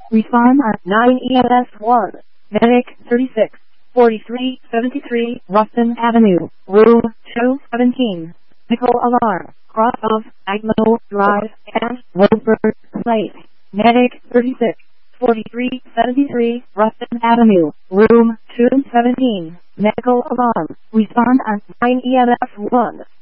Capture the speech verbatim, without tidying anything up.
Respond at nine E M S one. Medic thirty-six forty-three seventy-three Ruston Avenue, room two seventeen. Medical alarm. Cross of Agmo Drive and Woodford Place. Medic thirty-six forty-three seventy-three Ruston Avenue, room two seventeen. Medical alarm. Respond at nine E M S one.